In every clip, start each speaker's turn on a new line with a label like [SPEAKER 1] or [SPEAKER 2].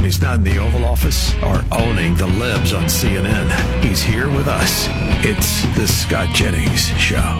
[SPEAKER 1] he's not in the Oval Office or owning the libs on CNN, he's here with us. It's the Scott Jennings Show.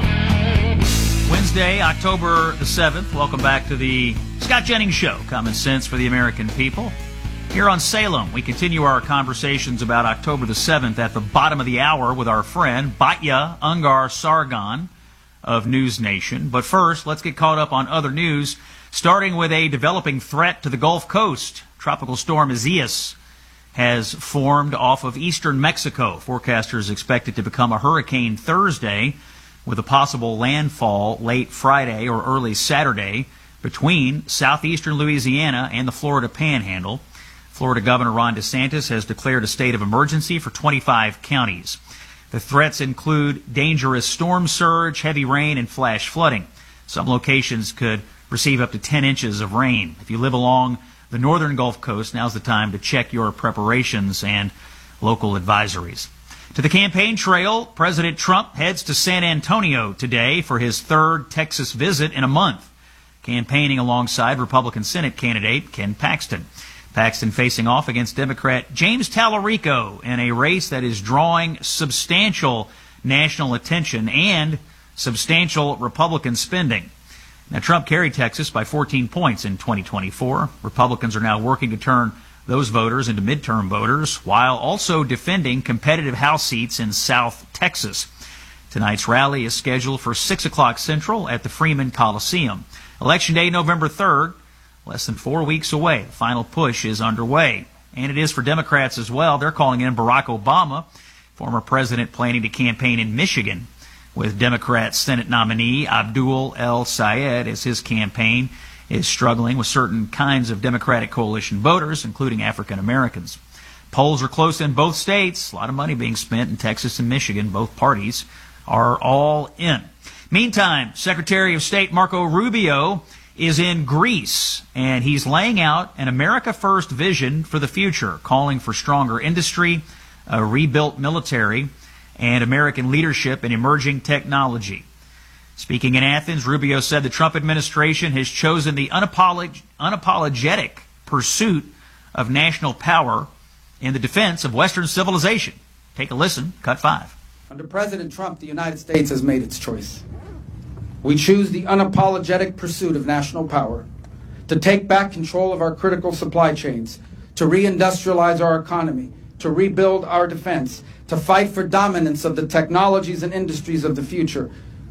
[SPEAKER 2] Wednesday, October the 7th. Welcome back to the Scott Jennings Show, common sense for the American people. Here on Salem, we continue our conversations about October the 7th at the bottom of the hour with our friend Batya Ungar-Sargon of News Nation. But first, let's get caught up on other news, starting with a developing threat to the Gulf Coast. Tropical storm Isaias has formed off of eastern Mexico. Forecasters expect it to become a hurricane Thursday, with a possible landfall late Friday or early Saturday between southeastern Louisiana and the Florida Panhandle. Florida Governor Ron DeSantis has declared a state of emergency for 25 counties. The threats include dangerous storm surge, heavy rain, and flash flooding. Some locations could receive up to 10 inches of rain. If you live along the northern Gulf Coast, now's the time to check your preparations and local advisories. To the campaign trail, President Trump heads to San Antonio today for his third Texas visit in a month, campaigning alongside Republican Senate candidate Ken Paxton. Paxton facing off against Democrat James Tallarico in a race that is drawing substantial national attention and substantial Republican spending. Now, Trump carried Texas by 14 points in 2024. Republicans are now working to turn those voters into midterm voters, while also defending competitive House seats in South Texas. Tonight's rally is scheduled for 6 o'clock Central at the Freeman Coliseum. Election Day, November 3rd, less than 4 weeks away. The final push is underway. And it is for Democrats as well. They're calling in Barack Obama, former president, planning to campaign in Michigan, with Democrat Senate nominee Abdul El-Sayed as his campaign is struggling with certain kinds of Democratic coalition voters, including African Americans. Polls are close in both states. A lot of money being spent in Texas and Michigan. Both parties are all in. Meantime, Secretary of State Marco Rubio is in Greece, and he's laying out an America First vision for the future, calling for stronger industry, a rebuilt military, and American leadership in emerging technology. Speaking in Athens, Rubio said the Trump administration has chosen the unapologetic pursuit of national power in the defense of Western civilization. Take a listen, cut 5.
[SPEAKER 3] Under President Trump, the United States has made its choice. We choose the unapologetic pursuit of national power, to take back control of our critical supply chains, to reindustrialize our economy, to rebuild our defense, to fight for dominance of the technologies and industries of the future.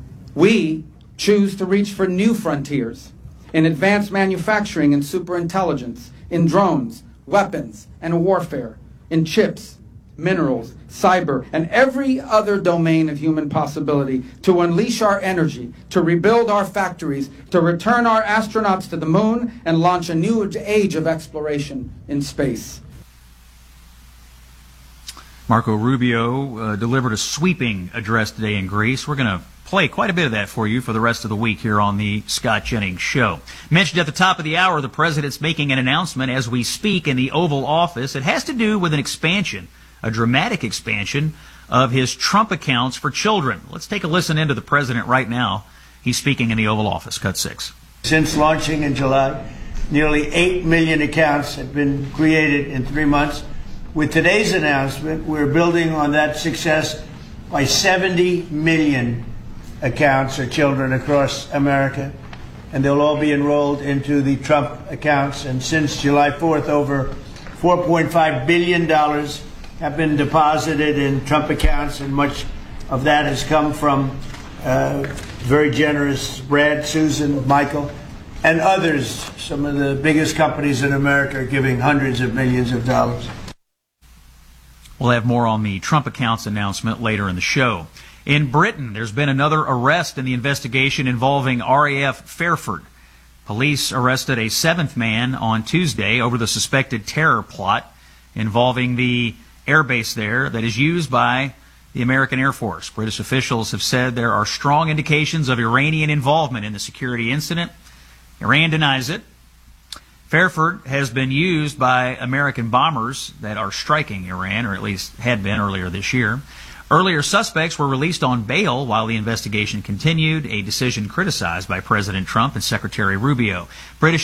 [SPEAKER 3] We choose to reach for new frontiers in advanced manufacturing and superintelligence, in drones, weapons, and warfare, in chips, minerals, cyber, and every other domain of human possibility, to unleash our energy, to rebuild our factories, to return our astronauts to the moon, and launch a new age of exploration in space.
[SPEAKER 2] Marco Rubio delivered a sweeping address today in Greece. We're going to play quite a bit of that for you for the rest of the week here on the Scott Jennings Show. Mentioned at the top of the hour, the president's making an announcement as we speak in the Oval Office. It has to do with an expansion, a dramatic expansion of his Trump accounts for children. Let's take a listen into the president right now. He's speaking in the Oval Office. Cut 6.
[SPEAKER 4] Since launching in July, nearly 8 million accounts have been created in 3 months. With today's announcement, we're building on that success by 70 million accounts or children across America, and they'll all be enrolled into the Trump accounts. And since July 4th, over $4.5 billion have been deposited in Trump accounts, and much of that has come from very generous Brad, Susan, Michael, and others. Some of the biggest companies in America are giving hundreds of millions of dollars.
[SPEAKER 2] We'll have more on the Trump accounts announcement later in the show. In Britain, there's been another arrest in the investigation involving RAF Fairford. Police arrested a 7th man on Tuesday over the suspected terror plot involving the airbase there that is used by the American Air Force. British officials have said there are strong indications of Iranian involvement in the security incident. Iran denies it. Fairford has been used by American bombers that are striking Iran, or at least had been earlier this year. Earlier suspects were released on bail while the investigation continued, a decision criticized by President Trump and Secretary Rubio. British